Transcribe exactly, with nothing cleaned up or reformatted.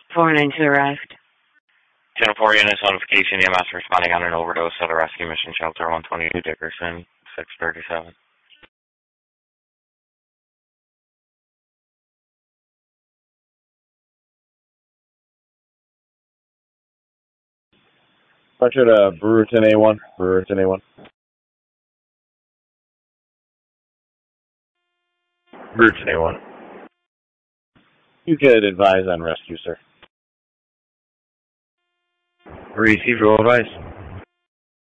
four nine two arrived. ten four units notification, E M S responding on an overdose at a rescue mission shelter, one twenty-two Dickerson, six thirty-seven. Roger to Brewerton A one. Brewerton A one. Brewerton A one. You could advise on rescue, sir. Receive, roll advice.